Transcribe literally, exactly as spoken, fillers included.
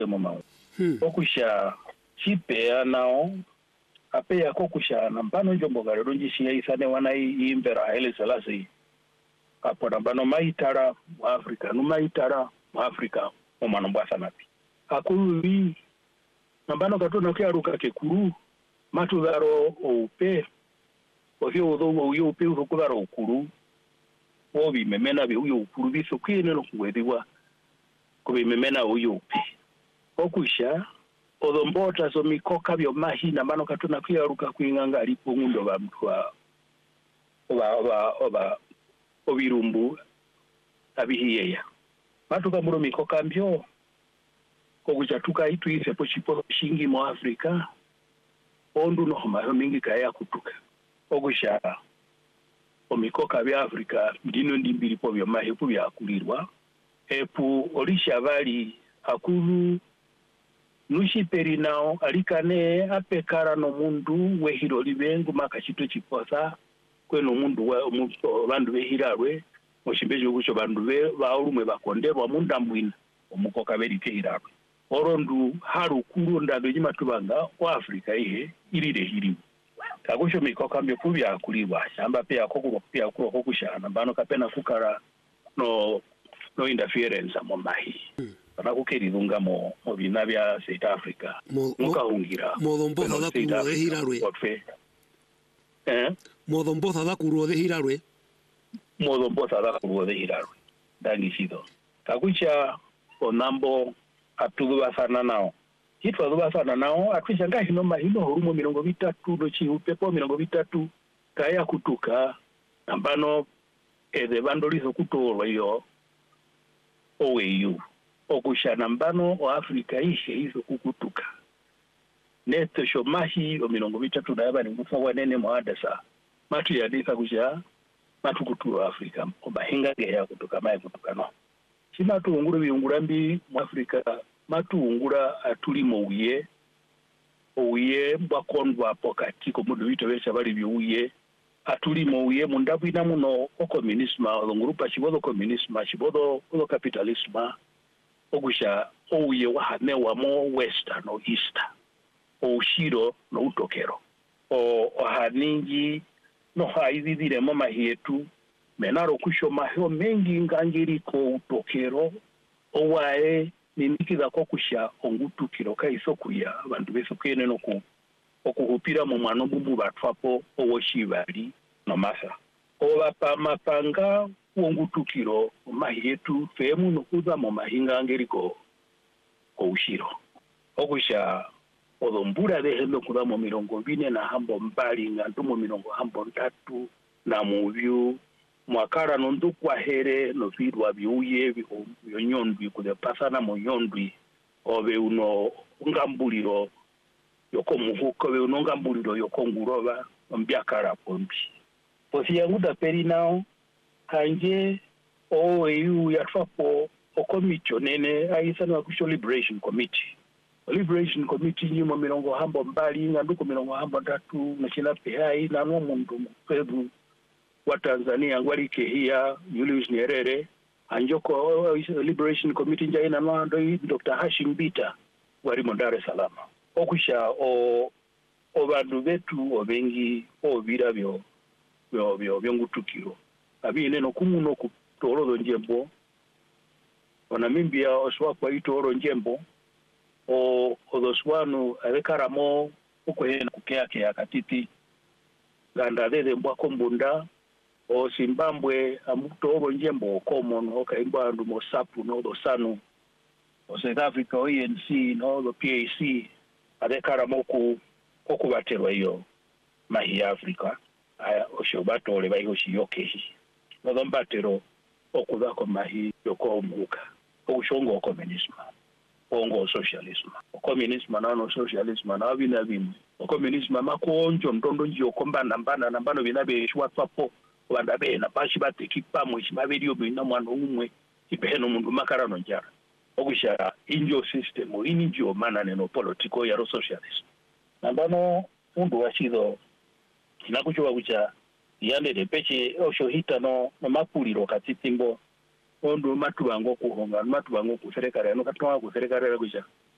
mama okusha chipe nao apeya kokusha nambano njombo gare ronji siya isane wana imbera Haile Selassie apo nambano maitara mu Afrika no maitara mu Afrika o manombasa napi akuri nambano katona kyaruka kekuru matugaro ope ofyo odo uyo upe ukugaro ukuru obi memena be uyo ukuru biso kwene no kuwediwa kubi memena uyo upe okusha odombota so mikoka byo mahi nambano katona kyaruka kwinganga alipo ngundo ba mtwa oba oba oba obirumbu abihiyeya matuka muro mikoka mbyo kokucha tuka itu ise po chipo shingi mo Afrika ondu no mayo mingi kaya kutuka okusha omikoka bya Afrika ndino ndimbiri po byo mahi po bya kulirwa epu olisha bali akuru nushi perinao alikane apekara no mundu wehiro libengu makachito chiposa kweno mundu wa bandu behirarwe moshimbeje kucho bandu be baulumwe bakonderwa mundambwina omukoka berite irarwe orondu haru kuru ndado jimatubanga wa Afrika ihe irire hirimu kagusho mikoka mbyo kubya kuliwa shamba pia koko pia kuwa kokushana bano kapena kukara no no interference amomahi kana kukerirunga mo mo binabya South Africa mukahungira modomboza da kuru de hirarwe eh modomboza da kuru de hirarwe modomboza da kuru de hirarwe dangisido kakucha onambo atuwa sana nao hitwa duwa sana nao atwisha ngahi no mahino hurumo mirongo bitatu do chi upepo mirongo bitatu kaya kutuka ambano ede bandolizo kutolwa yo oweyu okusha nambano wa Afrika ishe hizo kukutuka neto shomahi o mirongo bitatu da yaba ni ngufa wanene muadasa matu ya disa kusha matu kuturu Afrika obahinga geya kutuka mae kutuka no chima tuunguru biungurambi mu Afrika matu ungura atuli mo uye uye mbakondwa pokati ko mudu bito besha bali biuye atuli mo uye mundabwina muno o communisma ongrupa chibodo communisma chibodo o capitalisma ogusha ouye wahane wa mo western no eastern o shiro no utokero o haningi no haizidire mama yetu menaro kusho mahyo mengi ngangiri ko utokero owae ninikiza ko kusha ongutukiro kaiso kuya abantu beso kwene no ku okuhupira mu mwana bubu batwapo owoshibali no masa oba pamapanga ongutukiro mahiyetu femu no kuza mu mahinga ngeriko ko ushiro okusha odombura de hendo kuza mu mirongo bine na hambo mbali ngantu mu mirongo hambo ntatu na muvyu mwakara nondu kwa here no vidwa biuye byonyondwi kude pasana mu nyondwi obe uno ngambuliro yoko muhuko be uno ngambuliro yoko nguroba mbyakara pombi posi yanguda perinao kanje o eu yatwapo okomicho nene aisana kusho liberation committee liberation committee nyuma mirongo hambo mbali nganduko mirongo hambo tatu na china pehai na no mundu mpedu wa Tanzania ngwali kehia Julius Nyerere anjoko liberation committee njaina no Doctor Hashim Bita wari mo Dar es Salaam okusha o obandu betu obengi obira byo byo byo byongutukiro abine no kumuno ku toro njembo ona mimbia oswa kwa itoro njembo o odoswanu abekaramo uko hena kukea kea katiti ganda dede mbwa kombunda o Zimbabwe amutoro njembo komo no kaimba ndu mosapu no dosanu o South Africa o E N C no do P A C abekaramo ku okubaterwa yo mahi Africa aya oshobatole bayiho shiyokehi no dombatero okuza ko mahi yoko omuka okushongo communism ongo socialism communism na no socialism na bina bimu communism makonjo ndondo njiyo kombana mbana nambano binabe shwatwapo banda bena bashi bateki pamwe shimaberiyo bina mwana umwe ibeno mundu makarano njara okusha injo system injo manane no political ya socialism nambano mundu washido kinakuchowa kucha yande de peche oshohita no no mapuliro katitimbo ondo matubango kuhonga matubango kuserekara no katwa kuserekara kucha